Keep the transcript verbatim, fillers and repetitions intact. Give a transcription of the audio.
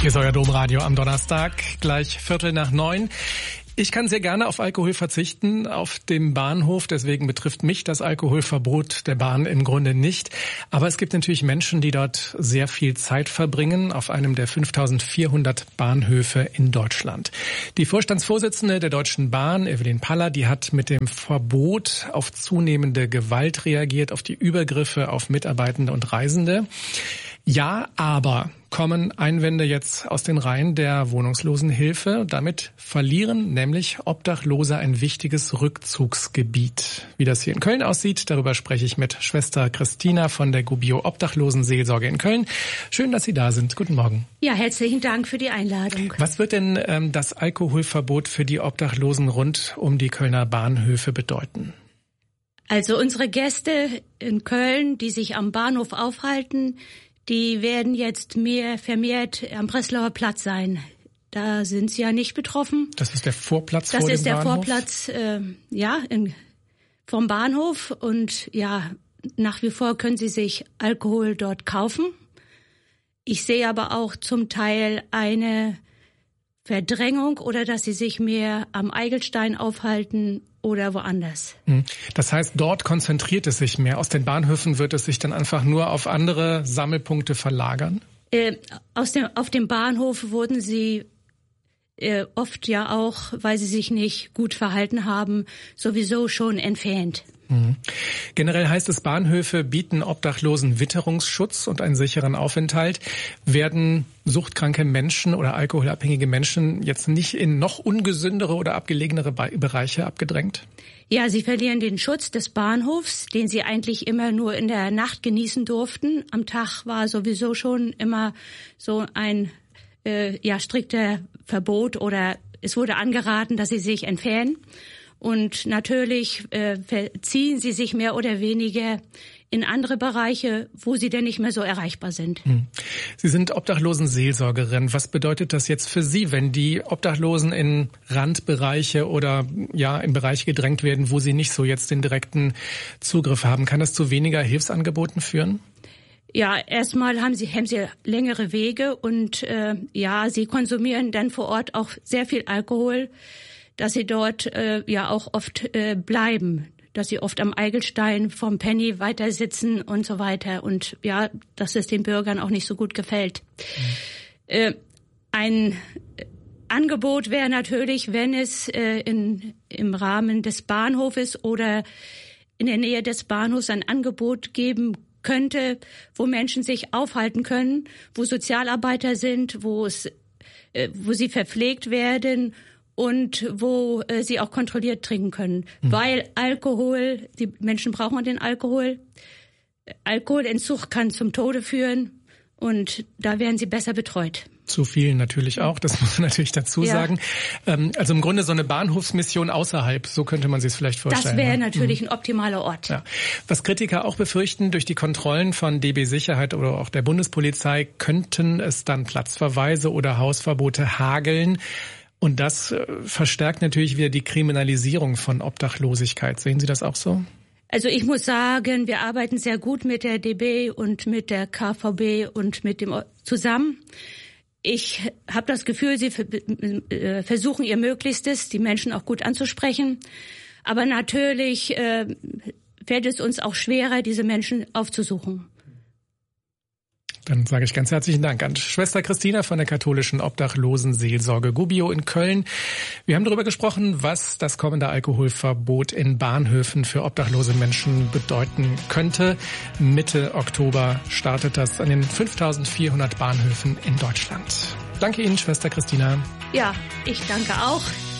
Hier ist euer Domradio am Donnerstag, gleich Viertel nach neun. Ich kann sehr gerne auf Alkohol verzichten auf dem Bahnhof. Deswegen betrifft mich das Alkoholverbot der Bahn im Grunde nicht. Aber es gibt natürlich Menschen, die dort sehr viel Zeit verbringen auf einem der fünftausendvierhundert Bahnhöfe in Deutschland. Die Vorstandsvorsitzende der Deutschen Bahn, Evelyn Paller, die hat mit dem Verbot auf zunehmende Gewalt reagiert, auf die Übergriffe auf Mitarbeitende und Reisende. Ja, aber kommen Einwände jetzt aus den Reihen der Wohnungslosenhilfe. Damit verlieren nämlich Obdachlose ein wichtiges Rückzugsgebiet. Wie das hier in Köln aussieht, darüber spreche ich mit Schwester Christina von der Gubbio Obdachlosenseelsorge in Köln. Schön, dass Sie da sind. Guten Morgen. Ja, herzlichen Dank für die Einladung. Was wird denn ähm, das Alkoholverbot für die Obdachlosen rund um die Kölner Bahnhöfe bedeuten? Also unsere Gäste in Köln, die sich am Bahnhof aufhalten, die werden jetzt mehr vermehrt am Breslauer Platz sein. Da sind sie ja nicht betroffen. Das ist der Vorplatz das vor dem Bahnhof? Das ist der Vorplatz, äh, ja, in, vom Bahnhof. Und ja, nach wie vor können sie sich Alkohol dort kaufen. Ich sehe aber auch zum Teil eine Verdrängung oder dass sie sich mehr am Eigelstein aufhalten oder woanders. Das heißt, dort konzentriert es sich mehr. Aus den Bahnhöfen wird es sich dann einfach nur auf andere Sammelpunkte verlagern? Äh, aus dem, auf dem Bahnhof wurden sie äh, oft ja auch, weil sie sich nicht gut verhalten haben, sowieso schon entfernt. Mhm. Generell heißt es, Bahnhöfe bieten Obdachlosen Witterungsschutz und einen sicheren Aufenthalt. Werden suchtkranke Menschen oder alkoholabhängige Menschen jetzt nicht in noch ungesündere oder abgelegenere Bereiche abgedrängt? Ja, sie verlieren den Schutz des Bahnhofs, den sie eigentlich immer nur in der Nacht genießen durften. Am Tag war sowieso schon immer so ein äh, ja strikter Verbot oder es wurde angeraten, dass sie sich entfernen. Und natürlich äh, verziehen sie sich mehr oder weniger in andere Bereiche, wo sie denn nicht mehr so erreichbar sind. Sie sind Obdachlosenseelsorgerin. Was bedeutet das jetzt für Sie, wenn die Obdachlosen in Randbereiche oder ja in Bereiche gedrängt werden, wo sie nicht so jetzt den direkten Zugriff haben? Kann das zu weniger Hilfsangeboten führen? Ja, erstmal haben sie, haben sie längere Wege und äh, ja, sie konsumieren dann vor Ort auch sehr viel Alkohol, dass sie dort äh, ja auch oft äh, bleiben, dass sie oft am Eigelstein vom Penny weiter sitzen und so weiter und ja, dass es den Bürgern auch nicht so gut gefällt. Mhm. Äh, ein Angebot wäre natürlich, wenn es äh, in, im Rahmen des Bahnhofes oder in der Nähe des Bahnhofs ein Angebot geben könnte, wo Menschen sich aufhalten können, wo Sozialarbeiter sind, wo es, äh, wo sie verpflegt werden und wo äh, sie auch kontrolliert trinken können. Mhm. Weil Alkohol, die Menschen brauchen den Alkohol. Alkoholentzug kann zum Tode führen und da werden sie besser betreut. Zu vielen natürlich auch, das muss man natürlich dazu ja. sagen. Ähm, also im Grunde so eine Bahnhofsmission außerhalb, so könnte man sich es vielleicht vorstellen. Das wäre ne? natürlich mhm. ein optimaler Ort. Ja. Was Kritiker auch befürchten, durch die Kontrollen von D B Sicherheit oder auch der Bundespolizei könnten es dann Platzverweise oder Hausverbote hageln. Und das verstärkt natürlich wieder die Kriminalisierung von Obdachlosigkeit. Sehen Sie das auch so? Also ich muss sagen, wir arbeiten sehr gut mit der D B und mit der K V B und mit dem zusammen. Ich habe das Gefühl, sie versuchen ihr Möglichstes, die Menschen auch gut anzusprechen. Aber natürlich äh, fällt es uns auch schwerer, diese Menschen aufzusuchen. Dann sage ich ganz herzlichen Dank an Schwester Christina von der katholischen Obdachlosenseelsorge Gubbio in Köln. Wir haben darüber gesprochen, was das kommende Alkoholverbot in Bahnhöfen für obdachlose Menschen bedeuten könnte. Mitte Oktober startet das an den fünftausendvierhundert Bahnhöfen in Deutschland. Danke Ihnen, Schwester Christina. Ja, ich danke auch.